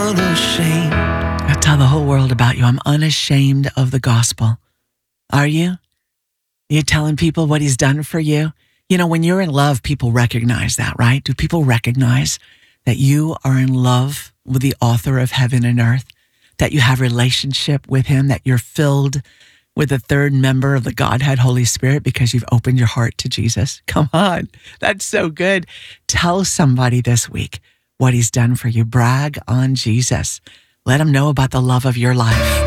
unashamed. I tell the whole world about you. I'm unashamed of the gospel. Are you? Are you telling people what he's done for you? You know, when you're in love, people recognize that, right? Do people recognize that you are in love with the author of heaven and earth, that you have relationship with him, that you're filled with the third member of the Godhead, Holy Spirit, because you've opened your heart to Jesus? Come on. That's so good. Tell somebody this week what he's done for you. Brag on Jesus. Let him know about the love of your life.